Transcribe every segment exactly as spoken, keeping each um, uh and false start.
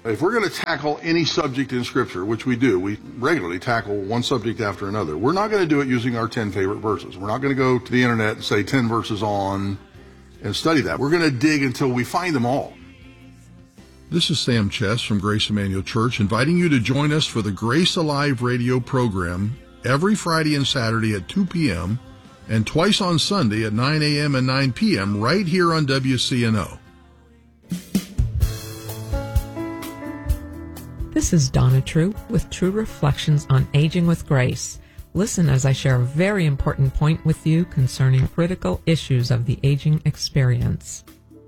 If we're going to tackle any subject in Scripture, which we do, we regularly tackle one subject after another, we're not going to do it using our ten favorite verses. We're not going to go to the internet and say ten verses on and study that. We're going to dig until we find them all. This is Sam Chess from Grace Emmanuel Church, inviting you to join us for the Grace Alive radio program every Friday and Saturday at two p.m. and twice on Sunday at nine a.m. and nine p.m. right here on W C N O. This is Donna True with True Reflections on Aging with Grace. Listen as I share a very important point with you concerning critical issues of the aging experience.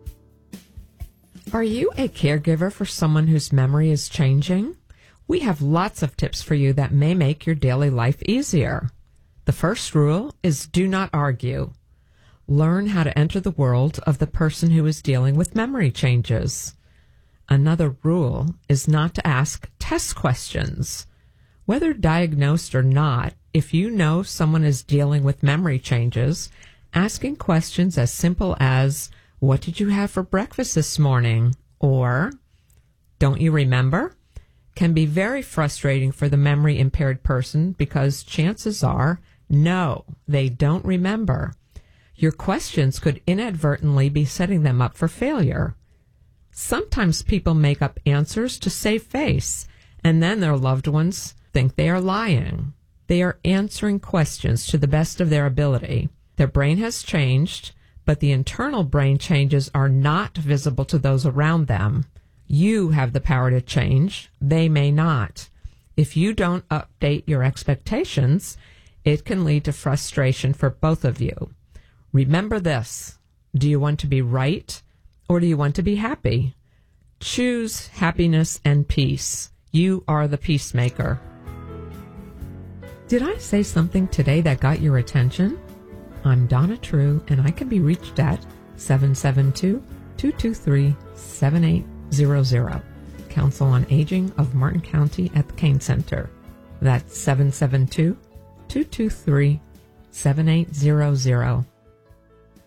Are you a caregiver for someone whose memory is changing? We have lots of tips for you that may make your daily life easier. The first rule is do not argue. Learn how to enter the world of the person who is dealing with memory changes. Another rule is not to ask test questions. Whether diagnosed or not, if you know someone is dealing with memory changes, asking questions as simple as, "What did you have for breakfast this morning?" or "Don't you remember?" can be very frustrating for the memory impaired person because chances are, no, they don't remember. Your questions could inadvertently be setting them up for failure. Sometimes people make up answers to save face, and then their loved ones think they are lying. They are answering questions to the best of their ability. Their brain has changed, but the internal brain changes are not visible to those around them. You have the power to change. They may not. If you don't update your expectations, it can lead to frustration for both of you. Remember this. Do you want to be right? Or do you want to be happy? Choose happiness and peace. You are the peacemaker. Did I say something today that got your attention? I'm Donna True, and I can be reached at seven seven two, two two three, seven eight zero zero. Council on Aging of Martin County at the Kane Center. That's seven seven two, two two three, seven eight zero zero.